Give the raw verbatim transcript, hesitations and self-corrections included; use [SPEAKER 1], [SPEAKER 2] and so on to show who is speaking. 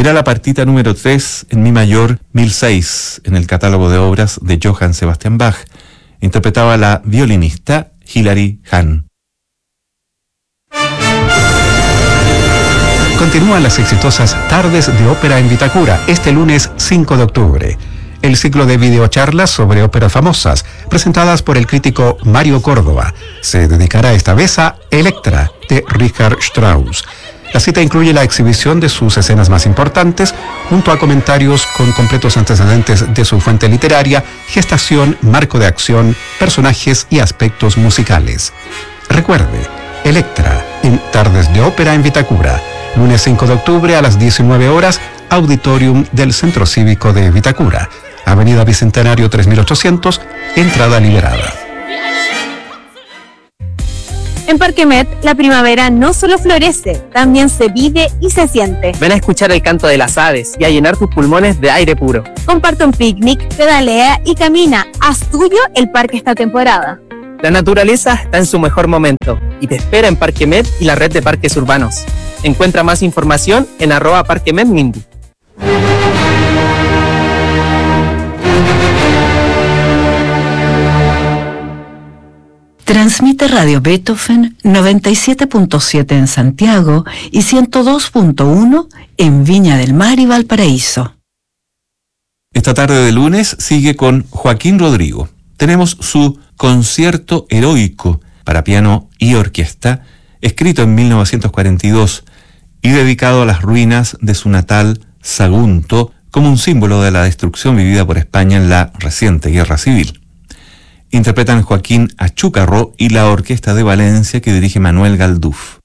[SPEAKER 1] Era la partita número tres en mi mayor mil seis en el catálogo de obras de Johann Sebastian Bach. Interpretaba la violinista Hilary Hahn.
[SPEAKER 2] Continúan las exitosas Tardes de Ópera en Vitacura, este lunes cinco de octubre. El ciclo de videocharlas sobre óperas famosas, presentadas por el crítico Mario Córdoba, se dedicará esta vez a Electra, de Richard Strauss. La cita incluye la exhibición de sus escenas más importantes, junto a comentarios con completos antecedentes de su fuente literaria, gestación, marco de acción, personajes y aspectos musicales. Recuerde, Electra, en Tardes de Ópera en Vitacura, lunes cinco de octubre a las diecinueve horas, Auditorium del Centro Cívico de Vitacura, Avenida Bicentenario tres mil ochocientos, entrada liberada.
[SPEAKER 3] En Parque Met, la primavera no solo florece, también se vive y se siente.
[SPEAKER 4] Ven a escuchar el canto de las aves y a llenar tus pulmones de aire puro.
[SPEAKER 3] Comparte un picnic, pedalea y camina. Haz tuyo el parque esta temporada.
[SPEAKER 4] La naturaleza está en su mejor momento y te espera en Parque Met y la red de parques urbanos. Encuentra más información en arroba Parque Met Mindy.
[SPEAKER 5] Transmite Radio Beethoven noventa y siete punto siete en Santiago y ciento dos punto uno en Viña del Mar y Valparaíso.
[SPEAKER 1] Esta tarde de lunes sigue con Joaquín Rodrigo. Tenemos su Concierto Heroico para piano y orquesta, escrito en mil novecientos cuarenta y dos y dedicado a las ruinas de su natal Sagunto como un símbolo de la destrucción vivida por España en la reciente Guerra Civil. Interpretan Joaquín Achúcarro y la Orquesta de Valencia que dirige Manuel Galduf.